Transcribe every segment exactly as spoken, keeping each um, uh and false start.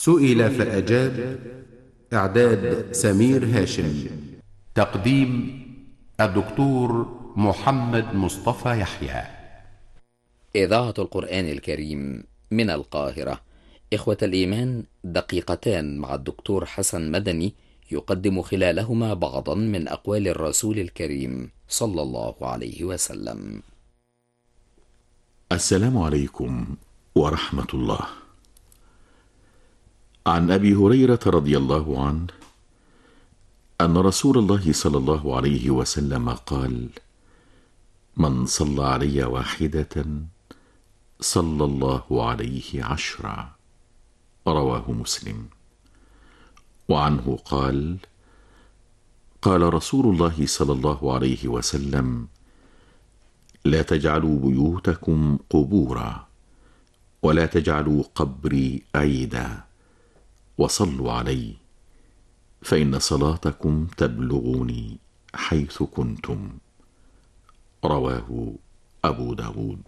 سئل فأجاب. إعداد سمير هاشم. تقديم الدكتور محمد مصطفى يحيى. إذاعة القرآن الكريم من القاهرة. إخوة الإيمان، دقيقتان مع الدكتور حسن مدني يقدم خلالهما بعضا من أقوال الرسول الكريم صلى الله عليه وسلم. السلام عليكم ورحمة الله. عن أبي هريرة رضي الله عنه أن رسول الله صلى الله عليه وسلم قال: من صلى علي واحدة صلى الله عليه عشرا. رواه مسلم. وعنه قال: قال رسول الله صلى الله عليه وسلم: لا تجعلوا بيوتكم قبورا، ولا تجعلوا قبري عيدا، وصلوا علي، فإن صلاتكم تبلغني حيث كنتم. رواه أبو داود.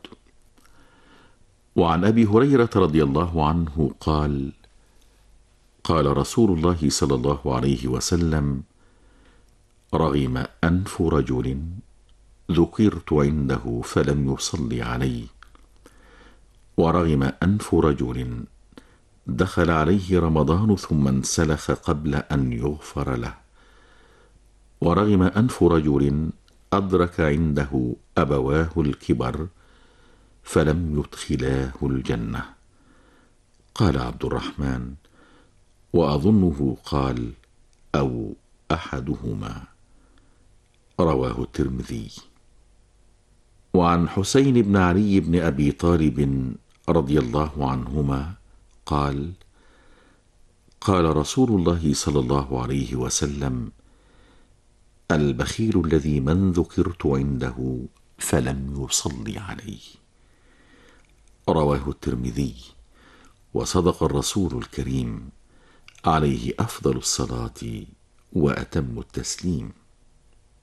وعن أبي هريرة رضي الله عنه قال: قال رسول الله صلى الله عليه وسلم: رغم أنف رجل ذكرت عنده فلم يصلي علي، ورغم أنف رجل دخل عليه رمضان ثم انسلخ قبل أن يغفر له، ورغم أنف رجل أدرك عنده أبواه الكبر فلم يدخلاه الجنة. قال عبد الرحمن: وأظنه قال أو أحدهما. رواه الترمذي. وعن حسين بن علي بن أبي طالب رضي الله عنهما قال: قال رسول الله صلى الله عليه وسلم: البخيل الذي من ذكرت عنده فلم يصلي عليه. رواه الترمذي. وصدق الرسول الكريم عليه أفضل الصلاة وأتم التسليم.